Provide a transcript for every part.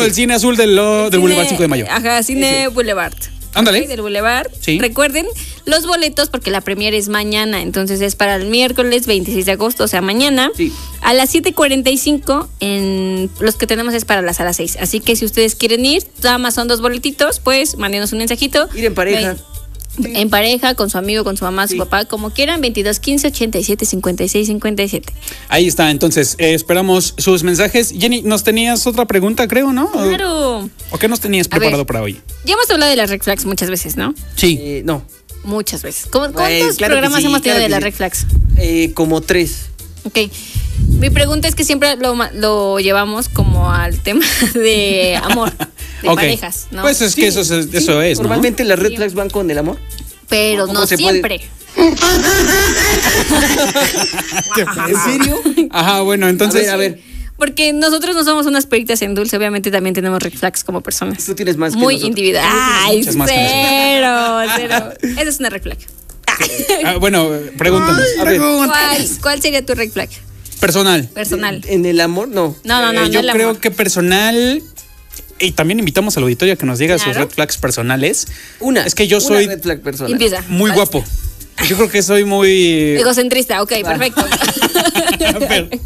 del cine azul del Boulevard 5 de Mayo. Ajá, Cine Boulevard. Ándale. Okay, del Boulevard. Sí. Recuerden los boletos porque la premiere es mañana, entonces es para el miércoles 26 de agosto, o sea, mañana. Sí. A las 7:45 los que tenemos es para la sala 6. Así que si ustedes quieren ir, nada más son 2 boletitos, pues mándenos un mensajito. Ir en pareja. En pareja, con su amigo, con su mamá, su papá, como quieran, 2215 87 56 57. Ahí está, entonces, esperamos sus mensajes. Jenny, nos tenías otra pregunta, creo, ¿no? Claro. ¿O qué nos tenías preparado para hoy? Ya hemos hablado de las red flags muchas veces, ¿no? Sí. No. Muchas veces. ¿Cuántos Claro programas que sí, hemos tenido claro de que las sí. red flags? Como 3. Ok. Mi pregunta es que siempre lo llevamos como al tema de amor, de parejas, ¿no? Pues es que eso es, ¿no? Normalmente las red flags van con el amor. Pero ¿Cómo no se siempre. ¿En serio? Ajá, bueno, entonces. A ver. Porque nosotros no somos unas peritas en dulce, obviamente también tenemos red flags como personas. Tú tienes más que muy nosotros. individual. Ay, Muchas más que cero. Esa es una red flag. Bueno, pregúntanos. A ver. ¿Cuál sería tu red flag? Personal. Personal. ¿En el amor? No. No, Yo el creo amor. que personal. Y también invitamos al auditorio a que nos diga sus red flags personales. Una. Es que yo una soy red flag personal. Empieza. muy guapo. Yo creo que soy muy. Egocentrista, ok, perfecto. A ver.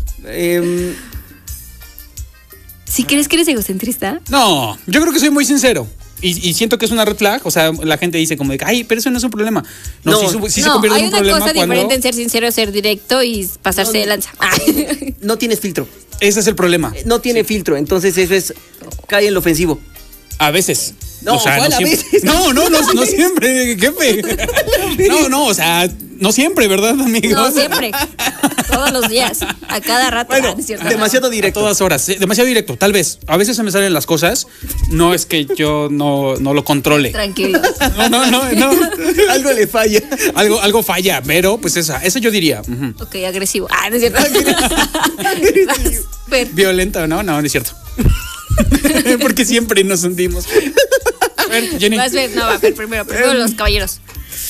¿Sí crees que eres egocentrista? No, yo creo que soy muy sincero. Y siento que es una red flag. O sea, la gente dice como de, ay, pero eso no es un problema. No, sí se convierte hay en un una problema cosa cuando. diferente en ser sincero, ser directo y pasarse de lanza. No tienes filtro. Ese es el problema. No tiene filtro. Entonces eso es. Cae en lo ofensivo. A veces. No, ¿cuál a siempre. veces? No siempre, jefe. No, o sea, no siempre, ¿verdad, amigo? No, siempre. Todos los días. A cada rato. Bueno, ¿es cierto? demasiado A directo. todas horas. Demasiado directo, tal vez. A veces se me salen las cosas. No es que yo no lo controle. Tranquilo. No. Algo le falla. Algo falla, pero pues esa yo diría. Ujú. Ok, agresivo. No es cierto. Ver. Violenta, no es cierto. Porque siempre nos hundimos. A ver, Jenny. Vas a ver, no, va a ver primero los caballeros.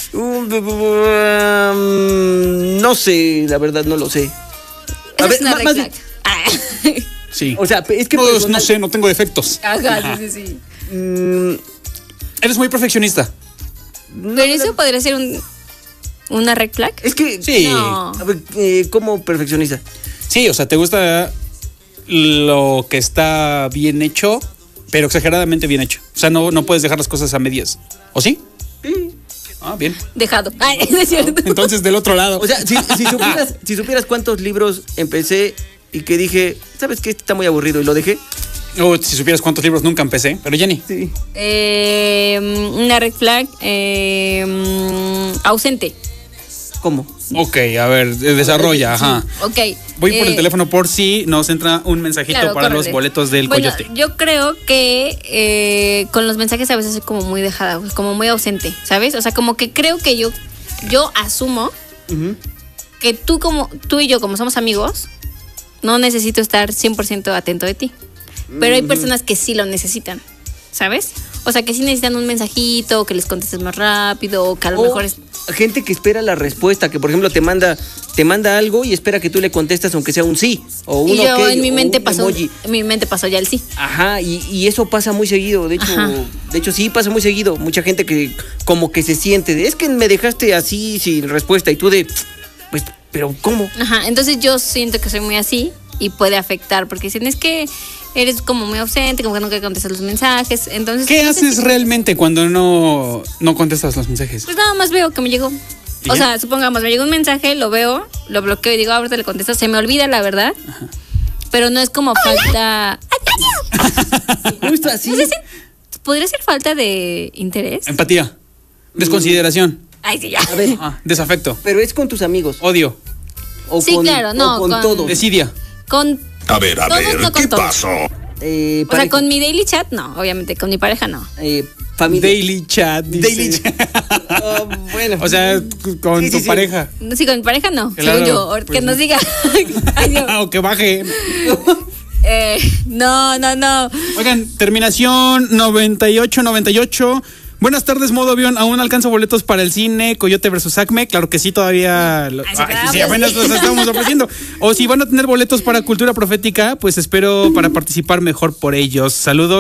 No sé, la verdad no lo sé. Esa A ver, es una red más flag. Sí. O sea, es que no personal- sé, no tengo defectos. Ajá, sí. Eres muy perfeccionista. Pero eso podría ser una red flag. Es que Sí. No. A ver, ¿cómo perfeccionista? Sí, o sea, te gusta lo que está bien hecho, pero exageradamente bien hecho. O sea, no puedes dejar las cosas a medias. ¿O sí? Sí. Ah, bien. Dejado. No es cierto. Entonces, del otro lado. O sea, si supieras cuántos libros empecé y que dije, ¿sabes qué? Está muy aburrido y lo dejé. O si supieras cuántos libros nunca empecé. Pero Jenny. Sí. Una red flag ausente. ¿Cómo? Ok, a ver, desarrolla, ajá. Ok. Voy por el teléfono por si nos entra un mensajito Claro, para córrele. los boletos del Bueno, Coyote. yo creo que con los mensajes a veces soy como muy dejada, como muy ausente, ¿sabes? O sea, como que creo que yo asumo que tú y yo, como somos amigos, no necesito estar 100% atento de ti. Pero hay personas que sí lo necesitan, ¿sabes? O sea, que sí necesitan un mensajito, que les contestes más rápido, o que a lo mejor es... Gente que espera la respuesta, que por ejemplo te manda algo y espera que tú le contestes aunque sea un sí o un Y yo ok, en mi o mente un pasó, emoji. ya el sí. Ajá, y eso pasa muy seguido. De hecho sí pasa muy seguido. Mucha gente que como que se siente de, es que me dejaste así sin respuesta y tú de, pues, pero ¿cómo? Ajá, entonces yo siento que soy muy así y puede afectar porque dicen, es que eres como muy ausente, como que nunca contestas los mensajes. Entonces, ¿Qué haces realmente cuando no contestas los mensajes? Pues nada más veo que me llegó. ¿Y O ya? sea, supongamos, me llegó un mensaje, lo veo, lo bloqueo y digo, ahorita le contesto. Se me olvida, la verdad. Ajá. Pero no es como falta... Justo así. No sé si podría ser falta de interés. Empatía. Desconsideración. Ay, sí, ya. A ver, Desafecto. pero es con tus amigos. Odio. O Sí, claro, no, o con con- todos. Desidia. Con A ver, todos, no con ¿qué todos. pasó? O sea, Pareja, con mi daily chat, no. Obviamente, con mi pareja, no. familia. Daily chat. dice. Daily chat. Bueno. O sea, con Sí, tu sí, sí. pareja. No, sí, con mi pareja, no. Claro, Según yo. pues Que sí. nos diga. Ay, Dios. O que baje. No. Oigan, terminación 9898. Buenas tardes, modo avión. ¿Aún alcanzo boletos para el cine Coyote versus Acme? Claro que sí, todavía. Sí, apenas los estamos ofreciendo. O si van a tener boletos para Cultura Profética, pues espero para participar mejor por ellos. Saludos.